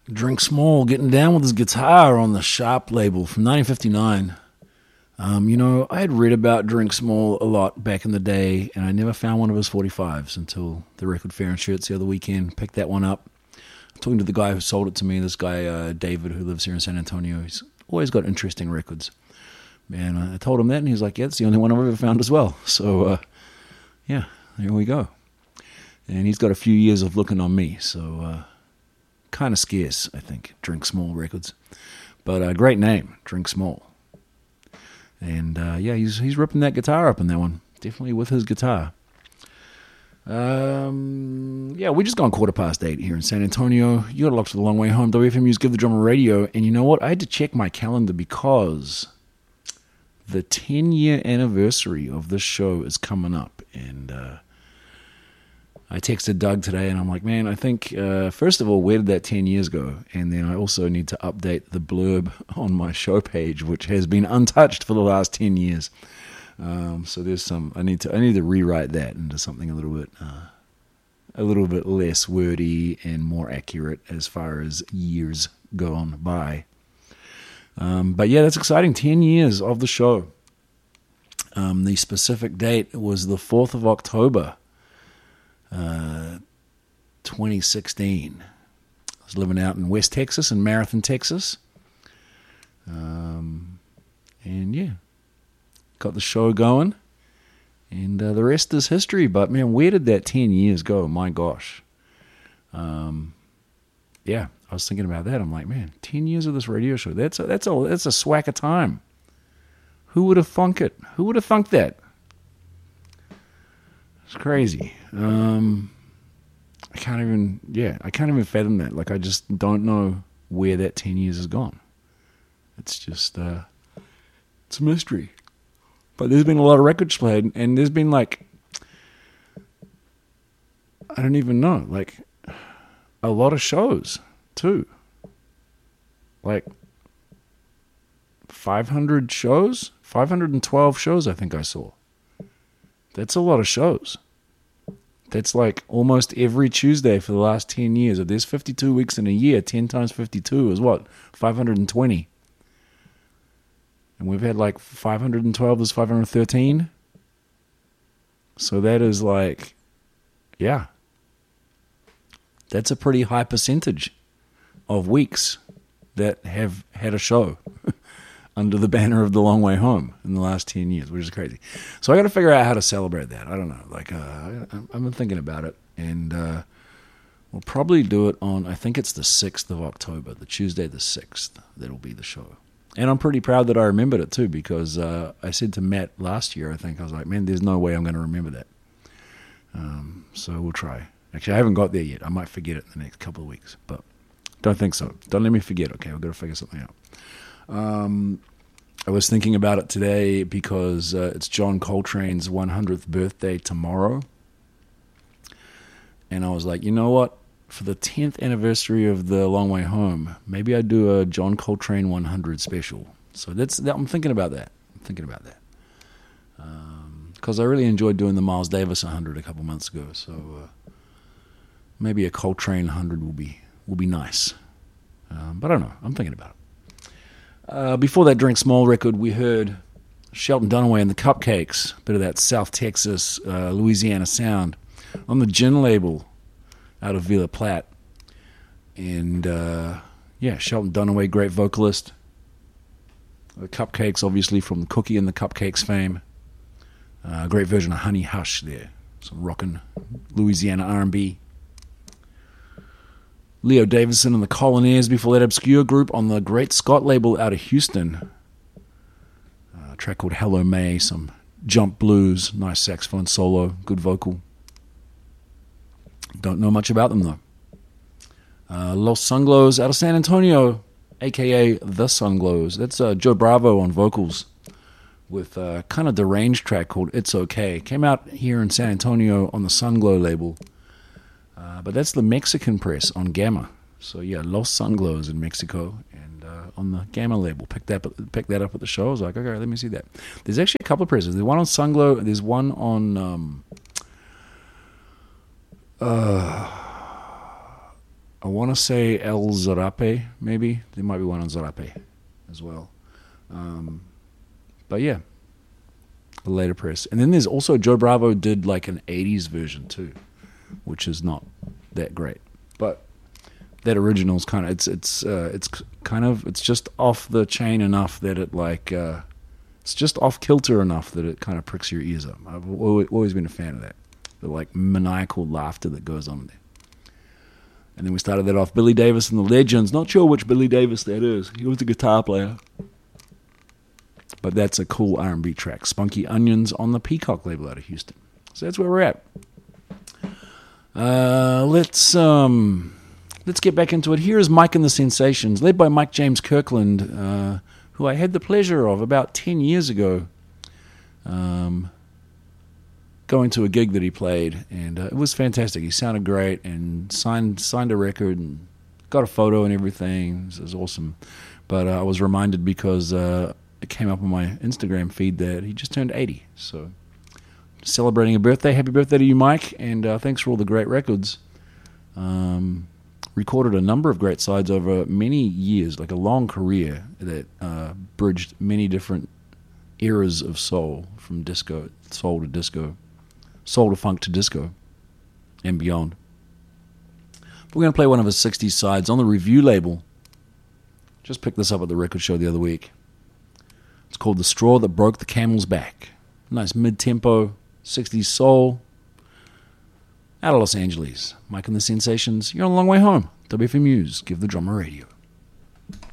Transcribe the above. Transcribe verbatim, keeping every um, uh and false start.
Drink Small getting down with his guitar on the Sharp label from nineteen fifty-nine. Um, you know, I had read about Drink Small a lot back in the day, and I never found one of his forty-fives until the Record Fair and Shirts the other weekend. Picked that one up. Talking to the guy who sold it to me, this guy, uh, David, who lives here in San Antonio. He's always got interesting records. And I told him that, and he's like, yeah, it's the only one I've ever found as well. So, uh, yeah, there we go. And he's got a few years of looking on me, so uh, kind of scarce, I think, Drink Small Records. But a uh, great name, Drink Small. And, uh, yeah, he's he's ripping that guitar up in that one. Definitely with his guitar. Um, yeah, we just gone quarter past eight here in San Antonio. You got to look to the long way home. W F M U's Give the Drummer Radio. And you know what? I had to check my calendar because the ten-year anniversary of this show is coming up. And uh, I texted Doug today, and I'm like, man, I think, uh, first of all, where did that ten years go? And then I also need to update the blurb on my show page, which has been untouched for the last ten years. Um, so there's some. I need to. I need to rewrite that into something a little bit, uh, a little bit less wordy and more accurate as far as years gone by. Um, but yeah, that's exciting. Ten years of the show. Um, the specific date was the fourth of October, uh, twenty sixteen. I was living out in West Texas, in Marathon, Texas, um, and yeah. Got the show going, and uh, the rest is history. But, man, where did that ten years go? My gosh. Um, yeah, I was thinking about that. I'm like, man, ten years of this radio show. That's a, that's a, that's a swack of time. Who would have thunk it? Who would have thunk that? It's crazy. Um, I can't even, yeah, I can't even fathom that. Like, I just don't know where that ten years has gone. It's just, uh, it's a mystery. But there's been a lot of records played, and there's been, like, I don't even know, like, a lot of shows, too. Like, five hundred shows? five hundred twelve shows, I think I saw. That's a lot of shows. That's, like, almost every Tuesday for the last ten years. If there's fifty-two weeks in a year, ten times fifty-two is what? five hundred twenty. And we've had like five hundred twelve, there's five hundred thirteen. So that is like, yeah. That's a pretty high percentage of weeks that have had a show under the banner of The Long Way Home in the last ten years, which is crazy. So I got to figure out how to celebrate that. I don't know. Like, uh, I, I've been thinking about it. And uh, we'll probably do it on, I think it's the sixth of October, the Tuesday the sixth. That'll be the show. And I'm pretty proud that I remembered it, too, because uh, I said to Matt last year, I think, I was like, man, there's no way I'm going to remember that. Um, so we'll try. Actually, I haven't got there yet. I might forget it in the next couple of weeks, but don't think so. Don't let me forget, okay? We've got to figure something out. Um, I was thinking about it today because uh, it's John Coltrane's one hundredth birthday tomorrow. And I was like, you know what? For the tenth anniversary of The Long Way Home, maybe I do a John Coltrane one hundred special. So that's that, I'm thinking about that. I'm thinking about that. Because um, I really enjoyed doing the Miles Davis one hundred a couple months ago. So uh, maybe a Coltrane one hundred will be will be nice. Um, but I don't know. I'm thinking about it. Uh, before that Drink Small record, we heard Shelton Dunaway and the Cupcakes, a bit of that South Texas, uh, Louisiana sound on the Gin label out of Villa Platte. And, uh, yeah, Shelton Dunaway, great vocalist. The Cupcakes, obviously, from Cookie and the Cupcakes fame. Uh, great version of Honey Hush there. Some rockin' Louisiana R and B. Leo Davison and the Colonairs before that obscure group on the Great Scott label out of Houston. Uh, a track called Hello May, some jump blues, nice saxophone solo, good vocal. Don't know much about them, though. Uh, Los Sunglows out of San Antonio, a k a. The Sunglows. That's uh, Joe Bravo on vocals with a kind of deranged track called It's Okay. Came out here in San Antonio on the Sunglow label. Uh, but that's the Mexican press on Gamma. So, yeah, Los Sunglows in Mexico and uh, on the Gamma label. Picked that, picked that up at the show. I was like, okay, let me see that. There's actually a couple of presses. There's one on Sunglow. There's one on... Um, Uh, I want to say El Zarape, maybe. There might be one on Zarape as well. Um, but yeah, the later press. And then there's also Joe Bravo did like an eighties version too, which is not that great. But that original's kind of, it's it's uh, it's kind of, it's just off the chain enough that it like, uh, it's just off kilter enough that it kind of pricks your ears up. I've always been a fan of that. The like maniacal laughter that goes on there. And then we started that off, Billy Davis and the Legends. Not sure which Billy Davis that is. He was a guitar player. But that's a cool R and B track. Spunky Onions on the Peacock label out of Houston. So that's where we're at. Uh, let's um, let's get back into it. Here is Mike and the Sensations, led by Mike James Kirkland, uh, who I had the pleasure of about ten years ago. Um... going to a gig that he played, and uh, it was fantastic. He sounded great and signed signed a record and got a photo and everything. It was awesome. But uh, I was reminded because uh, it came up on my Instagram feed that he just turned eighty. So celebrating a birthday. Happy birthday to you, Mike, and uh, thanks for all the great records. Um, recorded a number of great sides over many years, like a long career that uh, bridged many different eras of soul, from disco, soul to disco. Soul to funk to disco and beyond. We're going to play one of his sixties sides on the Review label. Just picked this up at the record show the other week. It's called The Straw That Broke the Camel's Back. Nice mid-tempo sixties soul out of Los Angeles. Mike and the Sensations. You're on a long way home. W F M News. Give the Drummer Radio.